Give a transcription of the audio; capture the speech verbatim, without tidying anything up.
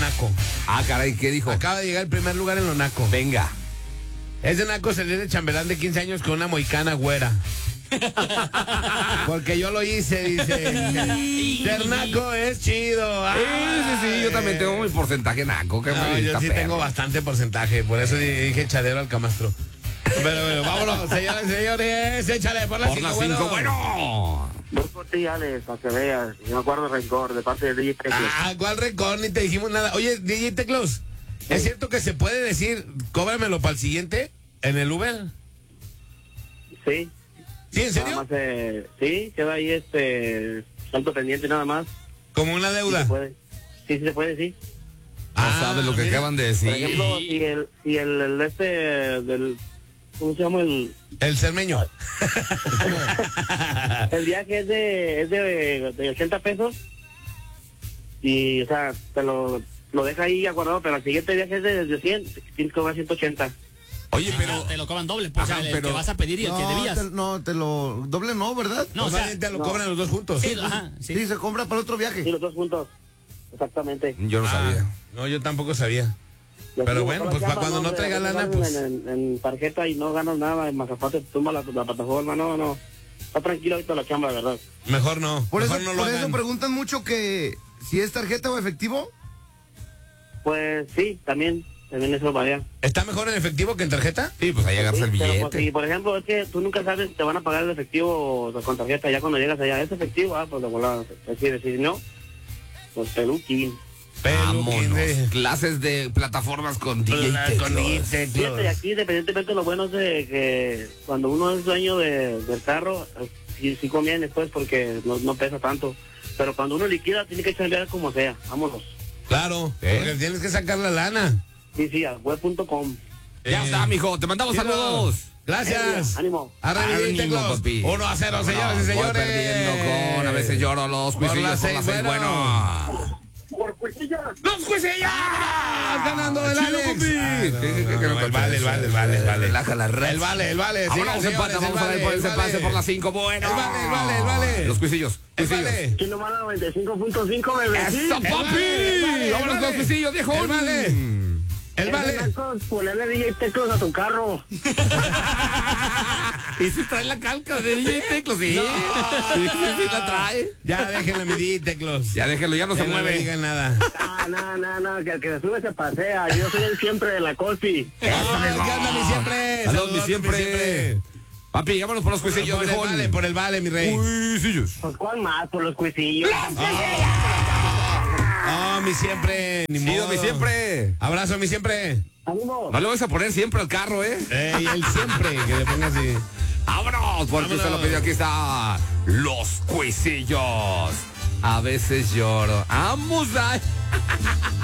naco. Ah, caray, ¿qué dijo? Acaba de llegar el primer lugar en lo naco. Venga. Es de naco salir de chambelán de quince años con una moicana güera. Porque yo lo hice, dice. Ser naco es chido. Sí, sí, sí, yo también tengo mi porcentaje naco. Que No, yo sí perro. tengo bastante porcentaje, por eso dije chadero al camastro. Pero bueno, vámonos, señores, señores, échale por las Por cinco, las cinco, bueno. Dos cordiales, para que veas. Yo me acuerdo rencor de parte de D J Teclos. Ah, ¿cuál récord? Ni te dijimos nada. Oye, D J Teclos, ¿es cierto que se puede decir, cóbramelo para el siguiente en el Uber? Sí. ¿Sí, en Nada serio? más, eh, sí, queda ahí este salto pendiente nada más. Como una Sí deuda. se puede. Sí, sí se puede, sí. No Ah, sabes lo que mira. acaban de Por decir. ejemplo, si el, si el, el este del, ¿cómo se llama? El, El cermeño. el viaje es de, es de, de ochenta pesos. Y, o sea, te lo, lo deja ahí aguardado, pero el siguiente viaje es de, de cien, tienes que cobrar ciento ochenta. Oye, Pero pero... te lo cobran doble, pues, Ajá, o sea, el pero- que vas a pedir y el que No debías. te, no, te lo... Doble no, ¿verdad? No, o Pues sea, más te lo no. cobran los dos juntos. sí, ajá, sí. Sí, se compra para otro viaje. Sí, los dos juntos. Exactamente. Yo no Ah, sabía. no, yo tampoco sabía. Y así Pero como bueno, todas pues las para cuando no hombre, traiga a veces lana, ganas pues... En, en, en tarjeta y no ganas nada, en Mazapate te tumba la, la plataforma, no, no. Está tranquilo ahorita la chamba, de verdad. Mejor no. Por eso, mejor no lo por eso hagan. preguntan mucho que si es tarjeta o efectivo. Pues sí, también, también eso varía. ¿Está mejor en efectivo que en tarjeta? Sí, pues ahí agarras Sí, el pero, billete. pues, si, por ejemplo, es que tú nunca sabes si te van a pagar el efectivo o con tarjeta. Ya cuando llegas allá, ¿es efectivo? Ah, pues de volada. Es decir, si no, pues peluquín. Vámonos. Peluquín de- Clases de plataformas con D J Con Teclos. D J Fíjate, y Teclos. aquí, independientemente de lo bueno es de que cuando uno es dueño de, del carro, eh, sí, sí conviene, pues, porque no, no pesa tanto. Pero cuando uno liquida, tiene que cambiar como sea. Vámonos. Claro, ¿Eh? porque tienes que sacar la lana. Sí, sí, a web punto com. Ya Eh, está, mijo. Te mandamos Quiero- saludos. Gracias. Ánimo. Arre, D J Ánimo, Teclos. papi. uno a cero, señoras y Voy señores. perdiendo con a veces lloro los Por las cuisillos por seis, las seis. bueno. Bueno. ¡Los cuisillos! Ganando el Chido, Alex. papi. Ah, no, ¿Qué- qué- no, qué no, no el te vale, el pasa? vale, el vale, el vale. Relaja la red. El vale, el vale. Vámonos, Sigan, empate, señores, vamos el a ver vale, por ese el pase vale. por las cinco. Bueno. El vale, el vale, el vale. Los cuisillos. El Cuisillos. vale. Kilo Mala noventa y cinco punto cinco, bebecito. ¡Eso, papi! vale, el vale, Vámonos el con los vale. cuisillos, viejo. El vale. El vale. Ponerle D J Teclos a tu carro. Y si trae la calca de D J Teclos, sí. Sí, sí, sí la trae. Ya déjenle mi D J Teclos. Ya déjelo, ya no se Que no me mueve. digan nada. Ah, no, no, no, que el que se sube se pasea. Yo soy el siempre de la Cospi. Ay, ¿qué onda, mi siempre? Saludos, mi Saludos, siempre. Papi, vámonos por los cuisillos, Por el viejo. vale, por el vale, mi rey. Cuisillos. Pues, ¿cuál más? Por los cuisillos. Oh, mi siempre. Ni Chido, modo. mi siempre. Abrazo, mi siempre. ánimo. No le vas a poner siempre al carro, ¿eh? Ey, el siempre, que le ponga así. ¡Vámonos! Porque usted lo pidió. Aquí está. Los cuisillos. A veces lloro. ¡Vamos! a-